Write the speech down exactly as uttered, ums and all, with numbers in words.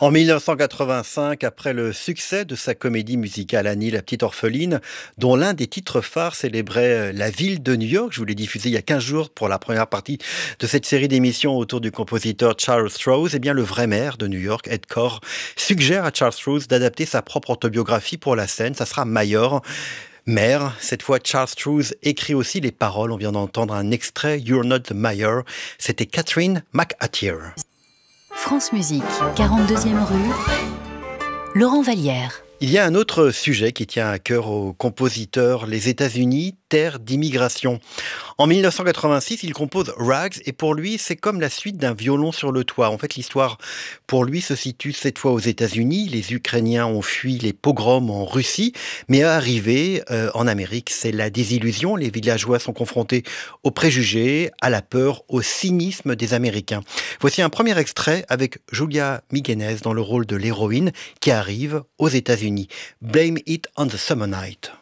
En mille neuf cent quatre-vingt-cinq, après le succès de sa comédie musicale Annie, la petite orpheline, dont l'un des titres phares célébrait euh, la ville de New York, je vous l'ai diffusé il y a quinze jours pour la première partie de cette série d'émissions autour du compositeur Charles Strouse, eh bien le vrai maire de New York, Ed Koch, suggère à Charles Strouse d'adapter sa propre autobiographie pour la scène. Ça sera Mayor. Maire, cette fois Charles Strouse écrit aussi les paroles. On vient d'entendre un extrait, You're Not the Mayor. C'était Catherine McAteer. France Musique, quarante-deuxième rue, Laurent Vallière. Il y a un autre sujet qui tient à cœur aux compositeurs, les États-Unis, terre d'immigration. En mille neuf cent quatre-vingt-six, il compose Rags et pour lui, c'est comme la suite d'un violon sur le toit. En fait, l'histoire pour lui se situe cette fois aux États-Unis. Les Ukrainiens ont fui les pogroms en Russie, mais arrivé euh, en Amérique, c'est la désillusion. Les villageois sont confrontés aux préjugés, à la peur, au cynisme des Américains. Voici un premier extrait avec Julia Migenes dans le rôle de l'héroïne qui arrive aux États-Unis. Blame It on the Summer Night.